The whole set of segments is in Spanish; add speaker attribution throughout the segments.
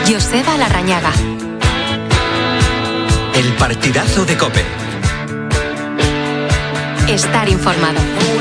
Speaker 1: Joseba Larrañaga.
Speaker 2: El partidazo de COPE.
Speaker 1: Estar informado.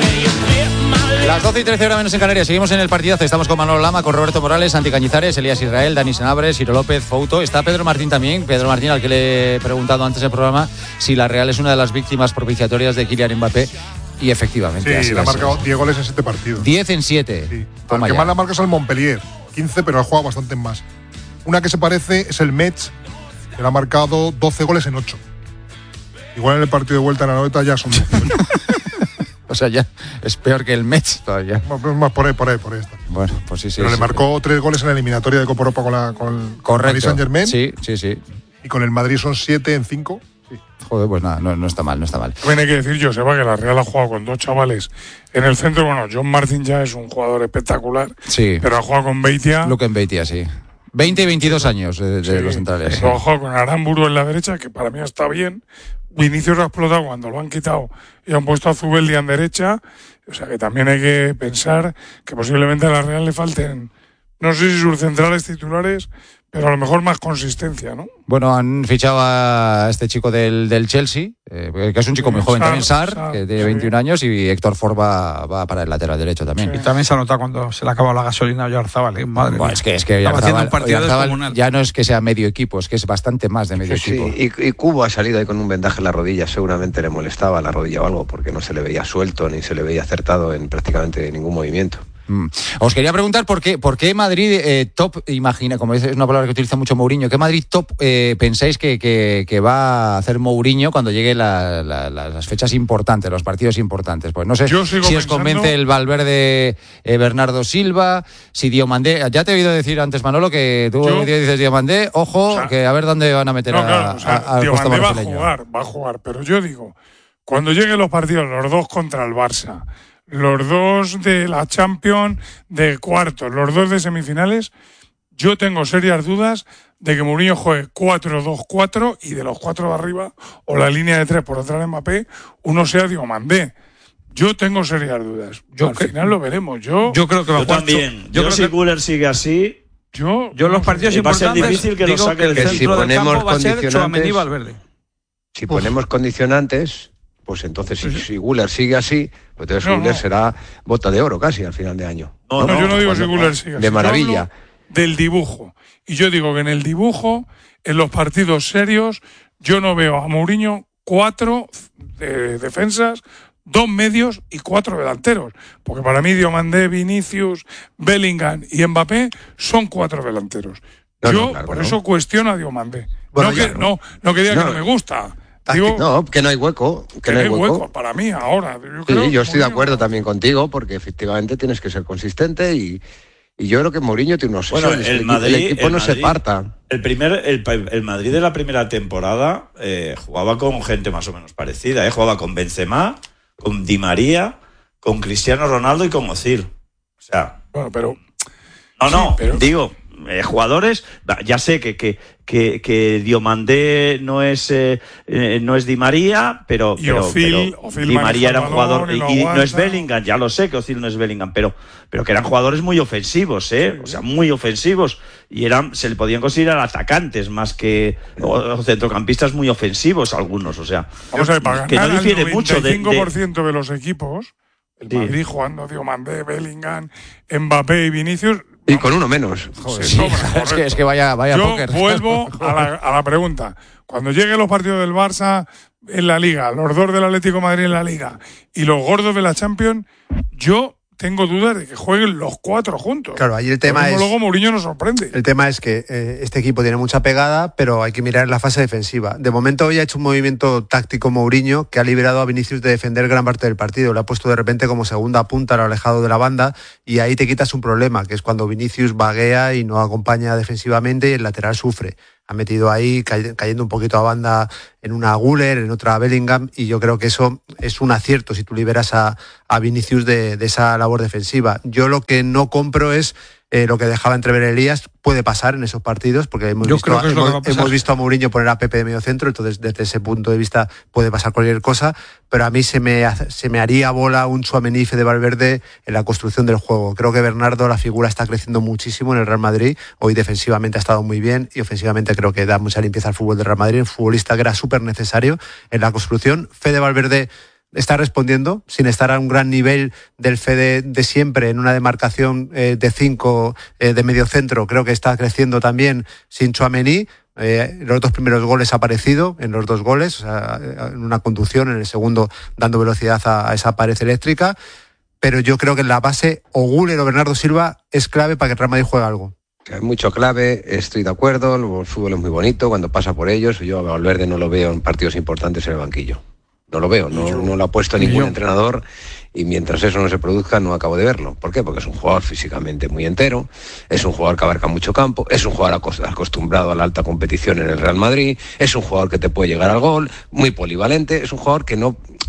Speaker 3: Las 12:13 menos en Canarias. Seguimos en el partidazo. Estamos con Manolo Lama, con Roberto Morales, Santi Cañizares, Elías Israel, Dani Sanabres, Ciro López, Fouto. Está Pedro Martín también. Pedro Martín, al que le he preguntado antes del programa si la Real es una de las víctimas propiciatorias de Kylian Mbappé. Y efectivamente.
Speaker 4: Sí, le ha marcado 10 goles en 7 partidos.
Speaker 3: 10 en 7.
Speaker 4: Sí. El que más la marca es el Montpellier. 15, pero ha jugado bastante más. Una que se parece es el Metz, que le ha marcado 12 goles en 8. Igual en el partido de vuelta en la noveta ya son 18.
Speaker 3: O sea, ya es peor que el Metz todavía.
Speaker 4: Más por ahí está.
Speaker 3: Bueno, pues sí.
Speaker 4: Pero le marcó 3 goles en la eliminatoria de Copa Europa con el Paris Saint-Germain.
Speaker 3: Sí.
Speaker 4: Y con el Madrid son 7 en 5. Sí.
Speaker 3: Joder, pues nada, no está mal.
Speaker 5: También hay que decir, Joseba, que la Real ha jugado con 2 chavales en el centro. Bueno, John Martin ya es un jugador espectacular.
Speaker 3: Sí.
Speaker 5: Pero ha jugado con Beitia.
Speaker 3: Luke Beitia, sí. 20 y 22 años de los centrales.
Speaker 5: Pero ha jugado con Aramburu en la derecha, que para mí está bien. Vinicius ha explotado cuando lo han quitado y han puesto a Zubeldia en derecha. O sea que también hay que pensar que posiblemente a la Real le falten, no sé si sus centrales titulares, pero a lo mejor más consistencia, ¿no?
Speaker 3: Bueno, han fichado a este chico del Chelsea, que es un chico muy joven también, Sarr, que tiene 21 años, y Héctor Ford va para el lateral derecho también.
Speaker 6: Sí. Y también se ha notado cuando se le ha acabado la gasolina a Oyarzabal, madre mía.
Speaker 3: Es que Oyarzabal ya no es que sea medio equipo, es que es bastante más de medio equipo.
Speaker 7: Y Cubo ha salido ahí con un vendaje en la rodilla, seguramente le molestaba la rodilla o algo, porque no se le veía suelto ni se le veía acertado en prácticamente ningún movimiento.
Speaker 3: Os quería preguntar por qué Madrid top, imagina, como es una palabra que utiliza mucho Mourinho, ¿qué Madrid top pensáis que va a hacer Mourinho cuando lleguen las fechas importantes, los partidos importantes? Pues no sé si os convence el Valverde, Bernardo Silva, si Diomandé. Ya te he oído decir antes, Manolo, que tú dices Diomandé, ojo, que a ver dónde van a meter a
Speaker 5: Diomandé va a jugar, pero yo digo, cuando lleguen los partidos, los 2 contra el Barça, los 2 de la Champions de cuartos, los 2 de semifinales, yo tengo serias dudas de que Mourinho juegue 4-2-4 y de los 4 de arriba, o la línea de 3 por detrás de Mbappé, uno sea Diomandé. Yo tengo serias dudas. Al final lo veremos. Yo
Speaker 6: creo que va a jugar.
Speaker 8: También. Yo si Güler sigue así,
Speaker 6: yo los partidos importantes
Speaker 8: va a ser difícil que lo saque
Speaker 6: el centro del campo va a ser Tchouaméni y Valverde.
Speaker 7: Si ponemos condicionantes, pues entonces si Güler sigue así, pues entonces Güler será bota de oro casi al final de año.
Speaker 5: No, yo no digo si Güler sigue así.
Speaker 7: De maravilla.
Speaker 5: Del dibujo. Y yo digo que en el dibujo, en los partidos serios, yo no veo a Mourinho 4 defensas, 2 medios y 4 delanteros. Porque para mí Diomandé, Vinicius, Bellingham y Mbappé son 4 delanteros. Por eso cuestiono a Diomandé. Bueno, no que diga que no me gusta.
Speaker 7: Digo, que no hay hueco. Que no hay hueco
Speaker 5: para mí ahora.
Speaker 7: Yo estoy de acuerdo también contigo, porque efectivamente tienes que ser consistente y yo creo que Mourinho tiene unos sesiones. El equipo no se parta.
Speaker 8: El Madrid de la primera temporada jugaba con gente más o menos parecida. Jugaba con Benzema, con Di María, con Cristiano Ronaldo y con Özil. O sea...
Speaker 5: Bueno, pero...
Speaker 8: Digo... jugadores, ya sé que Diomandé no es Di María, pero Özil Di María era un jugador y no es Bellingham, ya lo sé que Özil no es Bellingham, pero que eran jugadores muy ofensivos, o sea, muy ofensivos, y se le podían considerar atacantes más que o centrocampistas muy ofensivos algunos, o sea,
Speaker 5: vamos a ver,
Speaker 8: que no difiere mucho
Speaker 5: del 95% de los equipos, el Madrid jugando Diomandé, Bellingham, Mbappé y Vinicius.
Speaker 7: Y con uno menos.
Speaker 3: Joder, es que vaya póker.
Speaker 5: Yo vuelvo a la pregunta. Cuando lleguen los partidos del Barça en la Liga, los 2 del Atlético de Madrid en la Liga y los gordos de la Champions, yo tengo dudas de que jueguen los 4 juntos.
Speaker 9: Claro, ahí el tema es...
Speaker 5: Luego Mourinho nos sorprende.
Speaker 9: El tema es que este equipo tiene mucha pegada, pero hay que mirar la fase defensiva. De momento hoy ha hecho un movimiento táctico Mourinho que ha liberado a Vinicius de defender gran parte del partido. Lo ha puesto de repente como segunda punta, lo ha alejado de la banda, y ahí te quitas un problema, que es cuando Vinicius vaguea y no acompaña defensivamente y el lateral sufre. Ha metido ahí, cayendo un poquito a banda en una Güler, en otra Bellingham, y yo creo que eso es un acierto si tú liberas a Vinicius de esa labor defensiva. Yo lo que no compro es lo que dejaba entrever Elías puede pasar en esos partidos, porque hemos visto a Mourinho poner a Pepe de medio centro, entonces desde ese punto de vista puede pasar cualquier cosa, pero a mí se me haría bola un Tchouaméni de Valverde en la construcción del juego. Creo que Bernardo, la figura, está creciendo muchísimo en el Real Madrid. Hoy defensivamente ha estado muy bien y ofensivamente creo que da mucha limpieza al fútbol del Real Madrid, un futbolista que era súper necesario en la construcción. Fede Valverde está respondiendo, sin estar a un gran nivel del Fede de siempre, en una demarcación de 5 de medio centro. Creo que está creciendo también sin Tchouaméni. Los 2 primeros goles ha aparecido en los 2 goles, o sea, en una conducción, en el segundo dando velocidad a esa pared eléctrica. Pero yo creo que en la base o Güler o Bernardo Silva es clave para que el Real Madrid juegue algo.
Speaker 7: Es mucho clave, estoy de acuerdo, el fútbol es muy bonito cuando pasa por ellos. Yo a Valverde no lo veo en partidos importantes en el banquillo. No lo veo, no lo ha puesto ningún entrenador y mientras eso no se produzca no acabo de verlo. ¿Por qué? Porque es un jugador físicamente muy entero, es un jugador que abarca mucho campo, es un jugador acostumbrado a la alta competición en el Real Madrid, es un jugador que te puede llegar al gol, muy polivalente, es un jugador que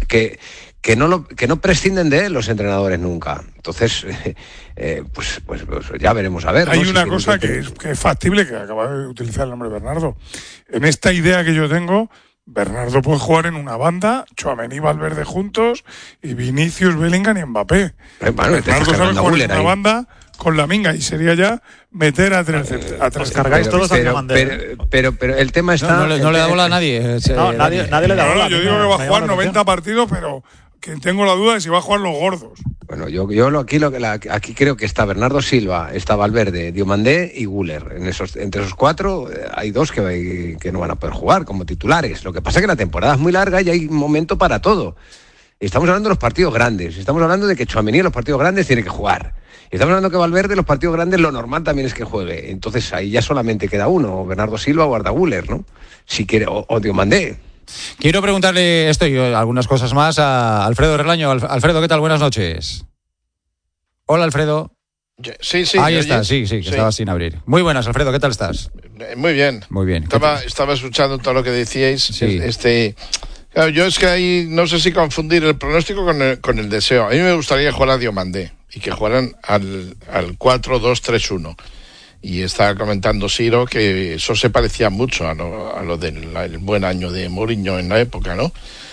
Speaker 7: no prescinden de él los entrenadores nunca. Entonces, pues ya veremos a ver.
Speaker 5: Hay una cosa que es factible, que acaba de utilizar el nombre Bernardo. En esta idea que yo tengo, Bernardo puede jugar en una banda, Tchouaméni y Valverde juntos, y Vinicius, Bellingham y Mbappé. Bernardo sabe jugar en una banda con Lamine y sería ya meter a tres.
Speaker 8: Cargáis todos a
Speaker 7: pero el tema está...
Speaker 3: No le da bola a nadie.
Speaker 8: Nadie le da bola.
Speaker 5: Yo digo que va a jugar 90 partidos, pero que tengo la duda de si va a jugar los gordos.
Speaker 7: Bueno, aquí creo que está Bernardo Silva, está Valverde, Diomandé y Güler. Entre esos 4 hay 2 que no van a poder jugar como titulares. Lo que pasa es que la temporada es muy larga y hay un momento para todo. Estamos hablando de los partidos grandes. Estamos hablando de que Tchouaméni en los partidos grandes tiene que jugar. Estamos hablando que Valverde en los partidos grandes lo normal también es que juegue. Entonces ahí ya solamente queda uno, o Bernardo Silva o Arda Güler, ¿no? Si quiere, o Diomandé.
Speaker 3: Quiero preguntarle esto y algunas cosas más a Alfredo Relaño. Alfredo, ¿qué tal? Buenas noches. Hola, Alfredo.
Speaker 10: Sí.
Speaker 3: Ahí está, sí, que estaba sin abrir. Muy buenas, Alfredo, ¿qué tal estás?
Speaker 10: Muy bien.
Speaker 3: Muy bien.
Speaker 10: Estaba escuchando todo lo que decíais.
Speaker 3: Sí.
Speaker 10: Claro, yo es que ahí no sé si confundir el pronóstico con el deseo. A mí me gustaría jugar a Diomandé y que jugaran al 4-2-3-1. Y estaba comentando Siro que eso se parecía mucho a lo del buen año de Mourinho en la época, ¿no?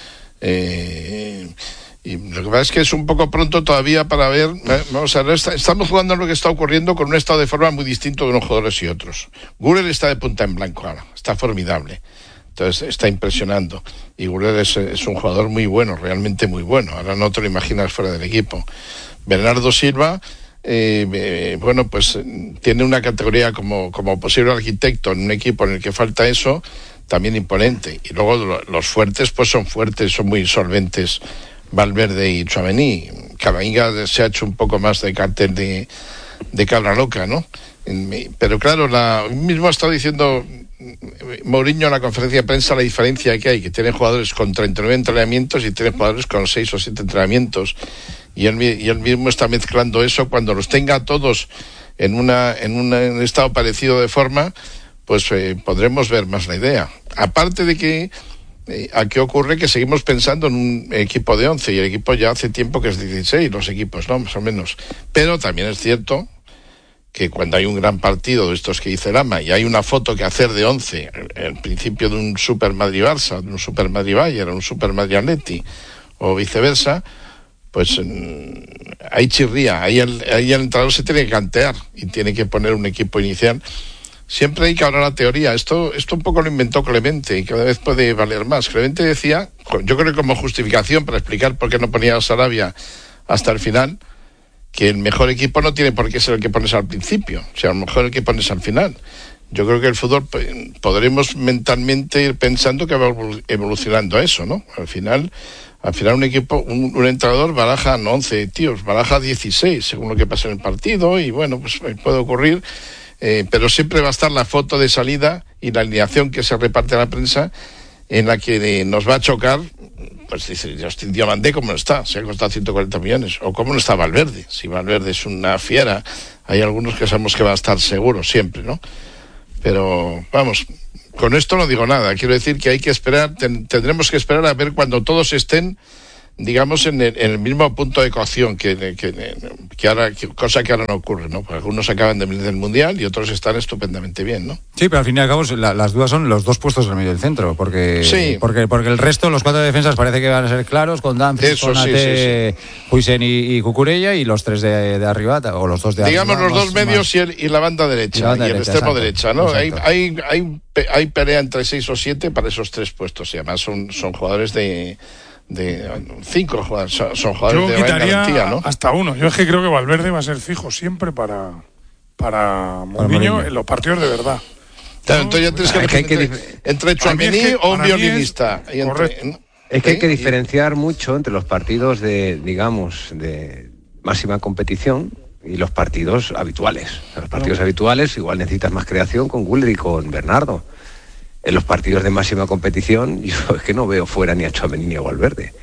Speaker 10: Y lo que pasa es que es un poco pronto todavía para ver. Vamos a ver, estamos jugando lo que está ocurriendo con un estado de forma muy distinto de unos jugadores y otros. Güler está de punta en blanco ahora, está formidable. Entonces está impresionando. Y Güler es un jugador muy bueno, realmente muy bueno. Ahora no te lo imaginas fuera del equipo. Bernardo Silva... pues tiene una categoría como posible arquitecto en un equipo en el que falta eso, también imponente. Y luego los fuertes, pues son fuertes, son muy solventes, Valverde y Tchouaméni. Camavinga se ha hecho un poco más de cartel de cabra loca, ¿no? Pero claro, mismo ha estado diciendo Mourinho en la conferencia de prensa la diferencia que hay, que tiene jugadores con 39 entrenamientos y tiene jugadores con 6 o 7 entrenamientos. Y él mismo está mezclando eso. Cuando los tenga todos en un estado parecido de forma, pues podremos ver más la idea. Aparte de que aquí ocurre que seguimos pensando en un equipo de 11 y el equipo ya hace tiempo que es 16, los equipos, ¿no? Más o menos. Pero también es cierto que cuando hay un gran partido de estos que dice Lama y hay una foto que hacer de 11, el principio de un Super Madrid-Barça, de un Super Madrid-Bayern, un Super Madrid-Atleti o viceversa, pues ahí chirría, ahí el entrenador se tiene que cantear y tiene que poner un equipo inicial. Siempre hay que hablar la teoría. Esto un poco lo inventó Clemente y cada vez puede valer más. Clemente decía, yo creo que como justificación para explicar por qué no ponía a Sarabia hasta el final, que el mejor equipo no tiene por qué ser el que pones al principio, o sea, a lo mejor el que pones al final. Yo creo que el fútbol podremos mentalmente ir pensando que va evolucionando a eso, ¿no? Al final un equipo, un entrenador baraja no 11 tíos, baraja 16 según lo que pasa en el partido y bueno, pues puede ocurrir, pero siempre va a estar la foto de salida y la alineación que se reparte a la prensa en la que nos va a chocar, pues dice, Diomandé cómo no está, se ha costado 140 millones, o cómo no está Valverde, si Valverde es una fiera, hay algunos que sabemos que va a estar seguro siempre, ¿no? Pero vamos, con esto no digo nada, quiero decir que hay que esperar, tendremos que esperar a ver cuando todos estén digamos, en el mismo punto de cocción que ahora, cosa que ahora no ocurre, ¿no? Porque algunos acaban de venir del Mundial y otros están estupendamente bien, ¿no?
Speaker 3: Sí, pero al fin y al cabo las dudas son los dos puestos en medio del centro, porque el resto, los 4 defensas parece que van a ser claros, con Dumfries, con Ate, Huijsen y Cucurella, y los 3 de arriba, o los 2 de arriba.
Speaker 10: Digamos, los dos medios y la banda derecha, y el extremo derecha, ¿no? Hay pelea entre 6 o 7 para esos 3 puestos, y además son jugadores de 5 jugadores, son jugadores de gran garantía, ¿no?
Speaker 5: Hasta uno. Yo es que creo que Valverde va a ser fijo siempre para Mourinho en los partidos de verdad.
Speaker 10: Claro, entonces ya tienes que elegir entre Tchouaméni o un violinista.
Speaker 7: Es que hay que diferenciar mucho entre los partidos de máxima competición y los partidos habituales. Los partidos habituales igual necesitas más creación con Güler y con Bernardo. En los partidos de máxima competición, yo es que no veo fuera ni a Tchouaméni ni a Valverde.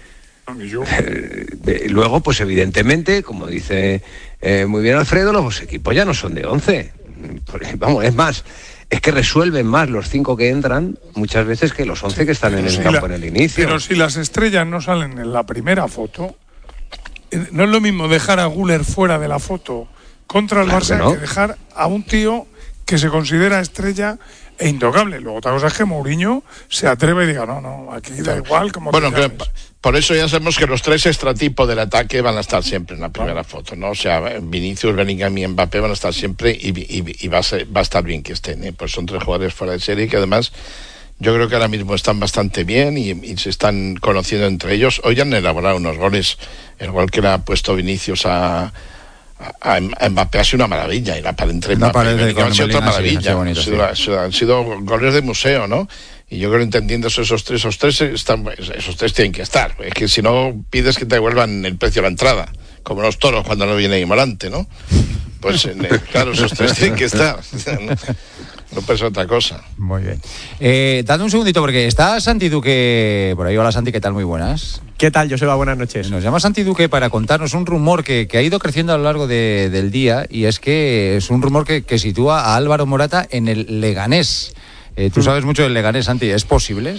Speaker 7: Luego, pues evidentemente, como dice muy bien Alfredo, los equipos ya no son de 11. Vamos, es más, es que resuelven más los 5 que entran muchas veces que los 11 que están en el campo en el inicio.
Speaker 5: Pero si las estrellas no salen en la primera foto, no es lo mismo dejar a Güler fuera de la foto contra el Barça que dejar a un tío que se considera estrella e intocable. Luego otra cosa es que Mourinho se atreve y diga, no, aquí da igual como
Speaker 10: bueno, por eso ya sabemos que los 3 extratipos del ataque van a estar siempre en la primera foto, ¿no? O sea, Vinicius, Bellingham y Mbappé van a estar siempre y va a estar bien que estén, ¿eh? Pues son 3 jugadores fuera de serie que además yo creo que ahora mismo están bastante bien y se están conociendo entre ellos. Hoy han elaborado unos goles, el gol que le ha puesto Vinicius a Mbappé ha sido una maravilla, y la pared entre Mbappé y Bellingham ha sido otra maravilla. Han sido goles de museo, ¿no? Y yo creo, entendiendo esos tres tienen que estar. Es que si no, pides que te devuelvan el precio de la entrada, como los toros cuando no viene Morante, ¿no? Pues claro, esos 3 tienen que estar. No pasa otra cosa.
Speaker 3: Muy bien. Dad un segundito, porque está Santi Duque por ahí. Hola, Santi, ¿qué tal? Muy buenas.
Speaker 11: ¿Qué tal, Joseba? Buenas noches.
Speaker 3: Nos llama Santi Duque para contarnos un rumor que ha ido creciendo a lo largo del día, y es que es un rumor que sitúa a Álvaro Morata en el Leganés. Tú sabes mucho del Leganés, Santi. ¿Es posible?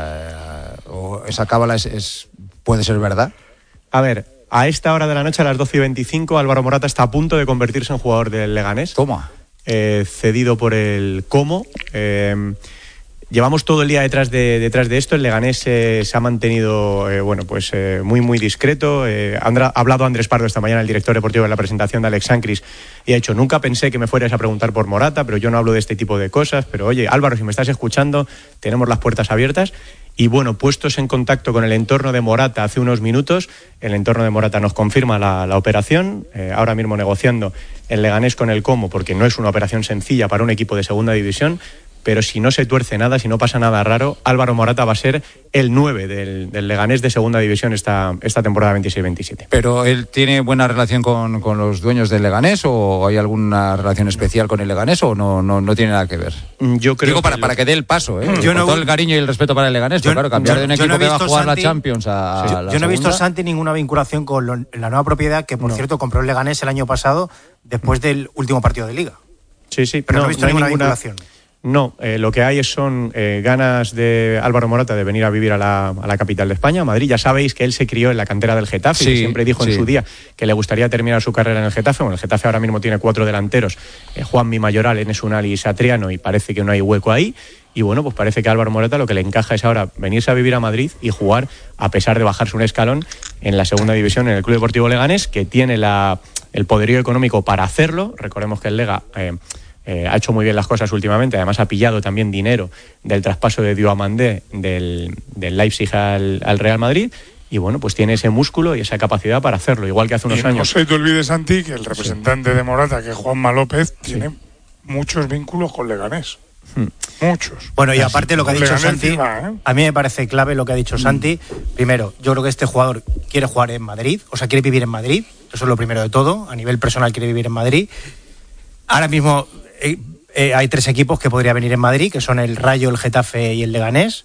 Speaker 3: ¿O esa cábala puede ser verdad?
Speaker 11: A ver, a esta hora de la noche, a las 12:25, Álvaro Morata está a punto de convertirse en jugador del Leganés.
Speaker 3: ¿Cómo?
Speaker 11: Cedido por el Como. Llevamos todo el día detrás de esto. El Leganés se ha mantenido muy discreto. Ha hablado Andrés Pardo esta mañana, el director deportivo, en la presentación de Alex Sancris, y ha dicho: nunca pensé que me fueras a preguntar por Morata, pero yo no hablo de este tipo de cosas. Pero oye, Álvaro, si me estás escuchando, tenemos las puertas abiertas. Y bueno, puestos en contacto con el entorno de Morata hace unos minutos, el entorno de Morata nos confirma la operación, ahora mismo negociando el Leganés con el Como, porque no es una operación sencilla para un equipo de segunda división, pero si no se tuerce nada, si no pasa nada raro, Álvaro Morata va a ser el 9 del Leganés de segunda división esta temporada 26-27.
Speaker 3: ¿Pero él tiene buena relación con los dueños del Leganés, o hay alguna relación especial con el Leganés, o no tiene nada que ver?
Speaker 11: Yo creo
Speaker 3: Digo, para que dé el paso, con todo el cariño y el respeto para el Leganés, pero claro, cambiar de un equipo que va a jugar la Champions a la
Speaker 12: Yo no he visto,
Speaker 3: segunda.
Speaker 12: Santi, ninguna vinculación con la nueva propiedad que, por cierto, compró el Leganés el año pasado después del último partido de Liga.
Speaker 11: Sí,
Speaker 12: pero no he visto ninguna vinculación.
Speaker 11: No, lo que hay son ganas de Álvaro Morata de venir a vivir a la capital de España, Madrid. Ya sabéis que él se crió en la cantera del Getafe, y siempre dijo en su día que le gustaría terminar su carrera en el Getafe. Bueno, el Getafe ahora mismo tiene 4 delanteros, Juanmi, Mayoral, Enes Unal y Satriano, y parece que no hay hueco ahí. Y bueno, pues parece que a Álvaro Morata lo que le encaja es ahora venirse a vivir a Madrid y jugar, a pesar de bajarse un escalón, en la segunda división en el Club Deportivo Leganés, que tiene el poderío económico para hacerlo. Recordemos que el Lega ha hecho muy bien las cosas últimamente, además ha pillado también dinero del traspaso de Diomandé del Leipzig al Real Madrid, y bueno, pues tiene ese músculo y esa capacidad para hacerlo, igual que hace unos años.
Speaker 5: No se te olvides, Santi, que el representante de Morata, que es Juanma López, tiene muchos vínculos con Leganés. Muchos.
Speaker 12: Bueno, y aparte lo que ha dicho Santi, a mí me parece clave lo que ha dicho Santi. Primero, yo creo que este jugador quiere jugar en Madrid, o sea, quiere vivir en Madrid. Eso es lo primero de todo. A nivel personal quiere vivir en Madrid. Ahora mismo hay 3 equipos que podría venir en Madrid, que son el Rayo, el Getafe y el Leganés.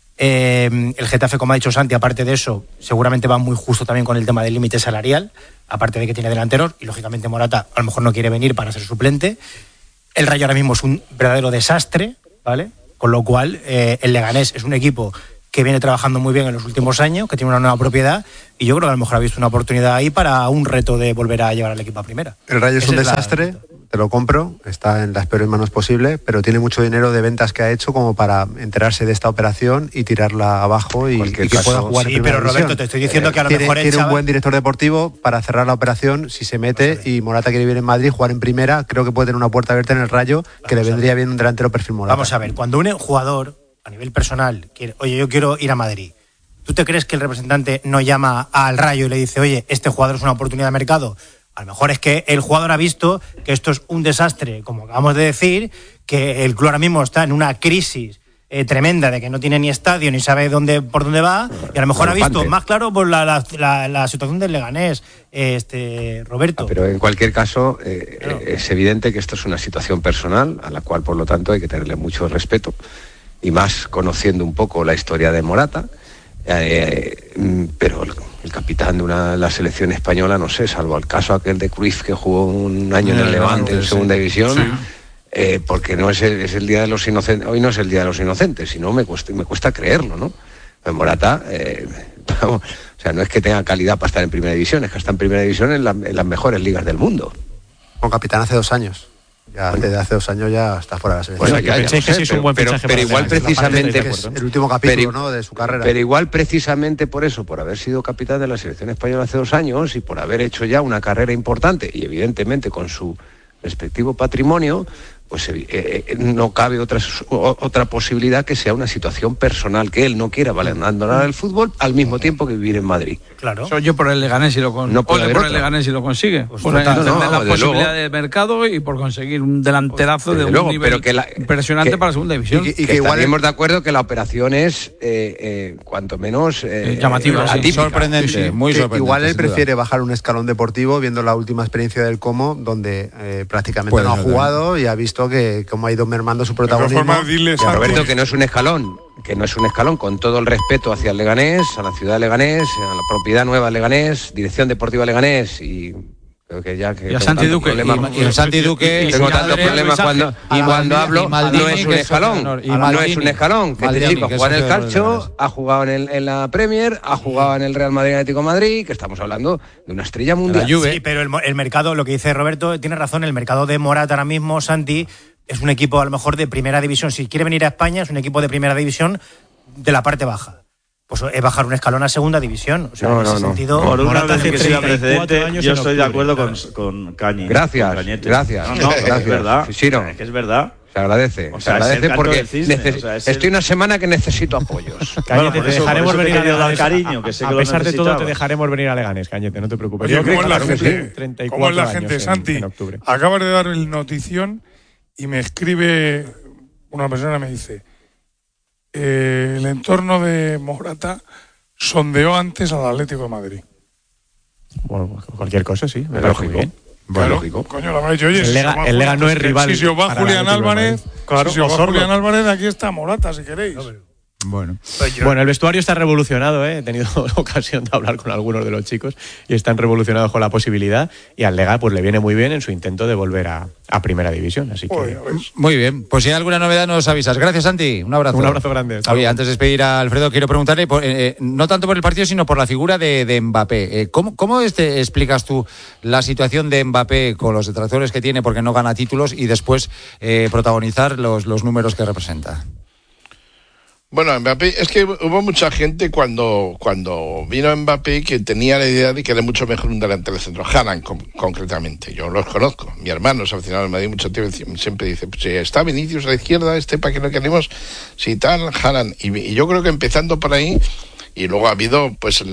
Speaker 12: El Getafe, como ha dicho Santi, aparte de eso, seguramente va muy justo también con el tema del límite salarial, aparte de que tiene delanteros, y lógicamente Morata a lo mejor no quiere venir para ser suplente. El Rayo ahora mismo es un verdadero desastre, ¿vale? Con lo cual, el Leganés es un equipo que viene trabajando muy bien en los últimos años, que tiene una nueva propiedad, y yo creo que a lo mejor ha visto una oportunidad ahí para un reto de volver a llevar al equipo a primera.
Speaker 9: El Rayo es un desastre, te lo compro, está en las peores manos posible, pero tiene mucho dinero de ventas que ha hecho como para enterarse de esta operación y tirarla abajo y que pueda jugar en primera división.
Speaker 12: Pero Roberto, te estoy diciendo que a lo mejor
Speaker 9: tiene un buen director deportivo para cerrar la operación si se mete, y Morata quiere vivir en Madrid, jugar en primera, creo que puede tener una puerta abierta en el Rayo, que le vendría bien un delantero perfil Morata.
Speaker 12: Vamos a ver, cuando un jugador a nivel personal quiere, oye, yo quiero ir a Madrid, ¿tú te crees que el representante no llama al Rayo y le dice, oye, este jugador es una oportunidad de mercado? A lo mejor es que el jugador ha visto que esto es un desastre, como acabamos de decir, que el club ahora mismo está en una crisis tremenda de que no tiene ni estadio ni sabe por dónde va, y a lo mejor ha visto más claro por la situación del Leganés, Roberto.
Speaker 7: Pero en cualquier caso, es evidente que esto es una situación personal a la cual, por lo tanto, hay que tenerle mucho respeto, y más conociendo un poco la historia de Morata, pero el capitán de la selección española, no sé, salvo el caso aquel de Cruyff, que jugó un año en el Levante en segunda división, porque no es el día de los inocentes, hoy no es el día de los inocentes, sino me cuesta creerlo, ¿no? Pues Morata, o sea, no es que tenga calidad para estar en primera división, es que está en primera división en las mejores ligas del mundo.
Speaker 9: Como capitán hace 2 años. Ya desde hace 2 años ya está fuera de la selección.
Speaker 11: Bueno, pensáis que sí es un buen fichaje,
Speaker 7: pero igual precisamente
Speaker 9: es el último capítulo, ¿no?, de su carrera.
Speaker 7: Pero igual precisamente por eso, por haber sido capitán de la selección española hace 2 años y por haber hecho ya una carrera importante y evidentemente con su respectivo patrimonio, pues no cabe otra posibilidad que sea una situación personal, que él no quiera abandonar el fútbol al mismo tiempo que vivir en Madrid.
Speaker 6: Claro. Soy yo por el Leganés y lo consigue.
Speaker 7: Pues
Speaker 6: por entender la posibilidad de mercado y por conseguir un delanterazo de un nivel impresionante para la segunda división.
Speaker 7: Y que igual estaríamos de acuerdo que la operación es cuanto menos
Speaker 6: llamativa,
Speaker 3: sorprendente, muy sorprendente.
Speaker 9: Igual él prefiere bajar un escalón deportivo viendo la última experiencia del Como, donde prácticamente no ha jugado y ha visto que como ha ido mermando su protagonismo.
Speaker 7: Roberto, que no es un escalón, con todo el respeto hacia el Leganés, a la ciudad de Leganés, a la propiedad nueva de Leganés, Dirección Deportiva Leganés, y creo que ya que
Speaker 6: y a Santi Duque
Speaker 3: y Santi Duque
Speaker 7: tengo tantos problemas cuando hablo. No es un escalón, que este chico juega en el Calcio, ha jugado en la Premier, ha jugado en el Real Madrid Atlético de Madrid, que estamos hablando de una estrella mundial.
Speaker 12: Sí, pero el mercado, lo que dice Roberto, tiene razón, el mercado de Morata ahora mismo, Santi, es un equipo a lo mejor de primera división. Si quiere venir a España, es un equipo de primera división de la parte baja. Pues es bajar un escalón a segunda división. O sea, en ese sentido,
Speaker 8: por una
Speaker 12: Morata
Speaker 8: vez que sea precedente, yo estoy de acuerdo con Cañi.
Speaker 7: Gracias.
Speaker 8: Es verdad.
Speaker 7: Siro.
Speaker 8: Es que es verdad.
Speaker 7: Se agradece, porque estoy una semana que necesito apoyos.
Speaker 11: Cañete, te dejaremos venir a Leganés.
Speaker 8: Cariño, que sé que
Speaker 11: a pesar de todo, te dejaremos venir a Leganés, Cañete, no te preocupes.
Speaker 5: Oye, ¿cómo es la gente, Santi? Acabas de dar el notición y me escribe una persona, me dice: el entorno de Morata sondeó antes al Atlético de Madrid.
Speaker 11: Bueno, cualquier cosa, sí.
Speaker 7: Es lógico.
Speaker 5: Claro,
Speaker 7: lógico.
Speaker 5: Coño, lo habrá dicho, oye,
Speaker 11: el Lega no es rival.
Speaker 5: Si se os va Julián Álvarez, Julián Álvarez, aquí está Morata, si queréis.
Speaker 11: Bueno, el vestuario está revolucionado, He tenido ocasión de hablar con algunos de los chicos y están revolucionados con la posibilidad, y al Lega pues le viene muy bien en su intento de volver a primera división, así que
Speaker 3: muy bien, pues si hay alguna novedad nos avisas. Gracias, Santi, un abrazo
Speaker 11: grande.
Speaker 3: Oye, antes de despedir a Alfredo, quiero preguntarle no tanto por el partido sino por la figura de Mbappé. ¿Cómo explicas tú la situación de Mbappé con los detractores que tiene porque no gana títulos y después protagonizar los números que representa?
Speaker 10: Bueno, Mbappé, es que hubo mucha gente cuando vino Mbappé que tenía la idea de que era mucho mejor un delantero centro, Haaland concretamente. Yo los conozco, mi hermano es aficionado al Madrid mucho tiempo, siempre dice, pues si está Vinicius a la izquierda, para que no queremos, si tal, Haaland. Y yo creo que empezando por ahí, y luego ha habido pues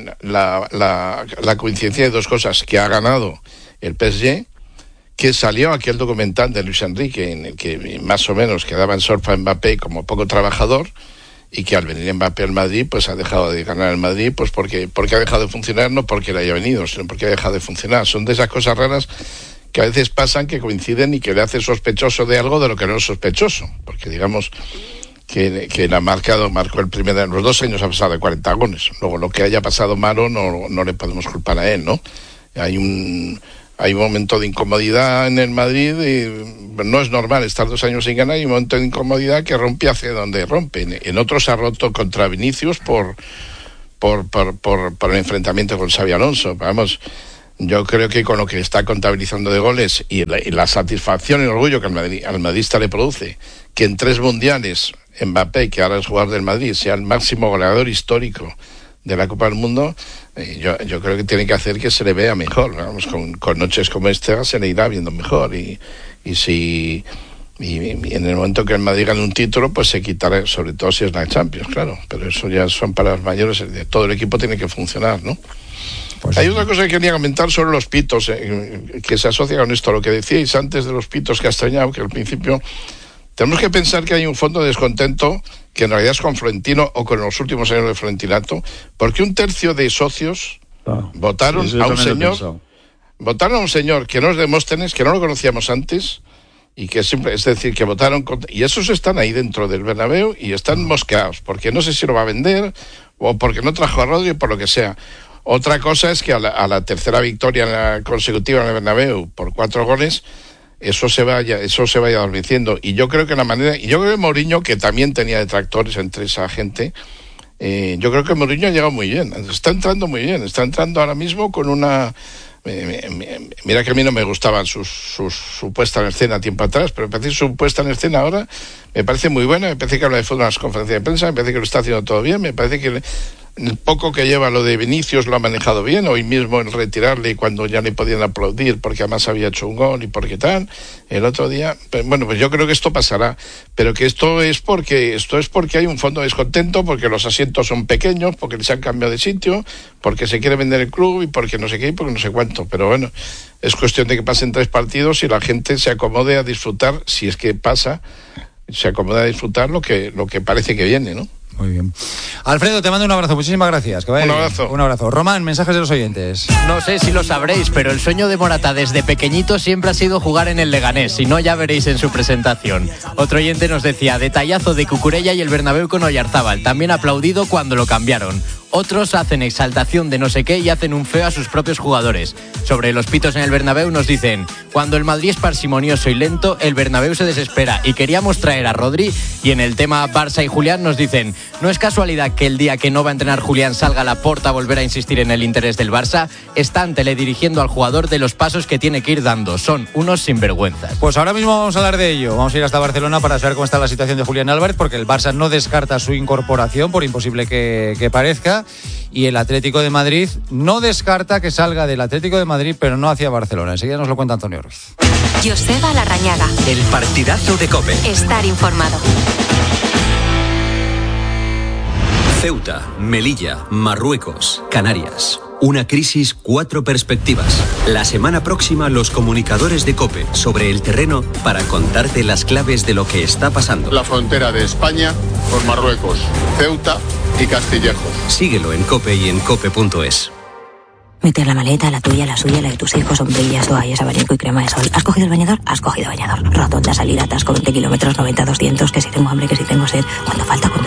Speaker 10: la coincidencia de 2 cosas, que ha ganado el PSG, que salió aquel documental de Luis Enrique en el que más o menos quedaba en sorfa Mbappé como poco trabajador, y que al venir Mbappé al Madrid pues ha dejado de ganar el Madrid pues porque ha dejado de funcionar, no porque le haya venido, sino porque ha dejado de funcionar. Son de esas cosas raras que a veces pasan, que coinciden y que le hace sospechoso de algo de lo que no es sospechoso, porque digamos que marcó el primer de los 2 años, ha pasado de 40 goles. Luego lo que haya pasado malo no le podemos culpar a él, ¿no? Hay hay un momento de incomodidad en el Madrid y no es normal estar 2 años sin ganar, y un momento de incomodidad que rompe hacia donde rompe. En otros se ha roto contra Vinicius por el enfrentamiento con Xabi Alonso. Vamos, yo creo que con lo que está contabilizando de goles y la satisfacción y el orgullo que al madridista le produce que en 3 mundiales Mbappé, que ahora es jugador del Madrid, sea el máximo goleador histórico de la Copa del Mundo, yo creo que tiene que hacer que se le vea mejor. Vamos, con noches como esta se le irá viendo mejor, y en el momento que el Madrid gane un título, pues se quitará, sobre todo si es la Champions, claro, pero eso ya son palabras mayores. Todo el equipo tiene que funcionar, ¿no? Pues hay otra cosa que quería comentar sobre los pitos, que se asocia con esto, lo que decíais antes de los pitos que ha extrañado, que al principio tenemos que pensar que hay un fondo de descontento que en realidad es con Florentino o con los últimos años de Florentinato, porque 1/3 de socios votaron a un señor que no es Demóstenes, que no lo conocíamos antes, y que siempre, es decir, que votaron contra, y esos están ahí dentro del Bernabéu y están mosqueados, porque no sé si lo va a vender o porque no trajo a Rodri o por lo que sea. Otra cosa es que a la tercera victoria consecutiva en el Bernabéu por 4 goles, eso se vaya adormeciendo. Y yo creo que Mourinho, que también tenía detractores entre esa gente, yo creo que Mourinho ha llegado muy bien, está entrando muy bien, está entrando ahora mismo con una... Mira que a mí no me gustaban su puesta en escena tiempo atrás, pero me parece su puesta en escena ahora me parece muy buena. Me parece que habla de fútbol en las conferencias de prensa, me parece que lo está haciendo todo bien, me parece que el poco que lleva lo de Vinicius lo ha manejado bien. Hoy mismo en retirarle cuando ya le podían aplaudir porque además había hecho un gol y porque tal, el otro día, bueno, pues yo creo que esto pasará, pero que esto es porque hay un fondo de descontento, porque los asientos son pequeños, porque les han cambiado de sitio, porque se quiere vender el club y porque no sé qué y porque no sé cuánto. Pero bueno, es cuestión de que pasen 3 partidos y la gente se acomode a disfrutar, si es que pasa, se acomoda a disfrutar lo que parece que viene, ¿no?
Speaker 3: Muy bien. Alfredo, te mando un abrazo. Muchísimas gracias. Que vaya
Speaker 10: un
Speaker 3: bien.
Speaker 10: Abrazo.
Speaker 3: Un abrazo. Román, mensajes de los oyentes.
Speaker 13: No sé si lo sabréis, pero el sueño de Morata desde pequeñito siempre ha sido jugar en el Leganés. Si no, ya veréis en su presentación. Otro oyente nos decía, detallazo de Cucurella y el Bernabéu con Oyarzábal. También aplaudido cuando lo cambiaron. Otros hacen exaltación de no sé qué y hacen un feo a sus propios jugadores. Sobre los pitos en el Bernabéu nos dicen, cuando el Madrid es parsimonioso y lento, el Bernabéu se desespera y queríamos traer a Rodri. Y en el tema Barça y Julián nos dicen, no es casualidad que el día que no va a entrenar Julián salga a Laporta a volver a insistir en el interés del Barça. Están teledirigiendo al jugador de los pasos que tiene que ir dando. Son unos sinvergüenzas.
Speaker 3: Pues ahora mismo vamos a hablar de ello. Vamos a ir hasta Barcelona para saber cómo está la situación de Julián Álvarez, porque el Barça no descarta su incorporación, por imposible que parezca. Y el Atlético de Madrid no descarta que salga del Atlético de Madrid, pero no hacia Barcelona. Enseguida nos lo cuenta Antonio Ruiz.
Speaker 1: Joseba Larrañaga.
Speaker 2: El partidazo de COPE.
Speaker 1: Estar informado.
Speaker 2: Ceuta, Melilla, Marruecos, Canarias. Una crisis, 4 perspectivas. La semana próxima, los comunicadores de COPE sobre el terreno para contarte las claves de lo que está pasando.
Speaker 14: La frontera de España con Marruecos, Ceuta y Castillejo.
Speaker 2: Síguelo en COPE y en COPE.es.
Speaker 15: Meter la maleta, la tuya, la suya, la de tus hijos, sombrillas, toallas, abanico y crema de sol. ¿Has cogido el bañador? Has cogido bañador. Rotonda, salida, atasco, 20 kilómetros, 90, 200, que si tengo hambre, que si tengo sed. ¿Cuánto falta y...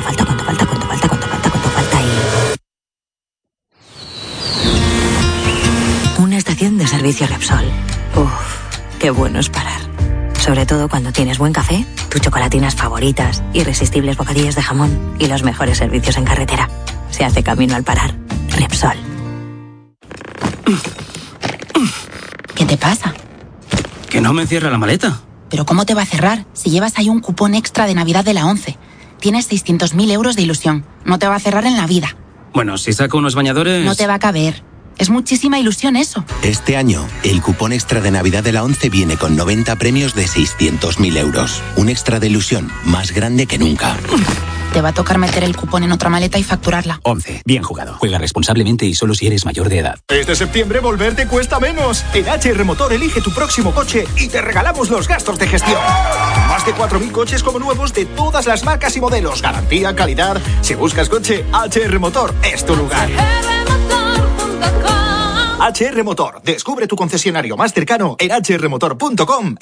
Speaker 15: Una estación de servicio Repsol. Uf, qué bueno es parar. Sobre todo cuando tienes buen café, tus chocolatinas favoritas, irresistibles bocadillos de jamón y los mejores servicios en carretera. Se hace camino al parar. Repsol.
Speaker 16: ¿Qué te pasa?
Speaker 17: Que no me cierra la maleta.
Speaker 16: ¿Pero cómo te va a cerrar si llevas ahí un cupón extra de Navidad de la 11? Tienes 600.000 euros de ilusión. No te va a cerrar en la vida.
Speaker 17: Bueno, si saco unos bañadores...
Speaker 16: No te va a caber. Es muchísima ilusión eso.
Speaker 18: Este año, el cupón extra de Navidad de la 11 viene con 90 premios de 600.000 euros. Un extra de ilusión más grande que nunca.
Speaker 16: Te va a tocar meter el cupón en otra maleta y facturarla.
Speaker 17: 11. Bien jugado. Juega responsablemente y solo si eres mayor de edad.
Speaker 19: Este septiembre volverte cuesta menos. En HR Motor elige tu próximo coche y te regalamos los gastos de gestión. Más de 4.000 coches como nuevos de todas las marcas y modelos. Garantía, calidad. Si buscas coche, HR Motor es tu lugar. HR Motor. Descubre tu concesionario más cercano en hrmotor.com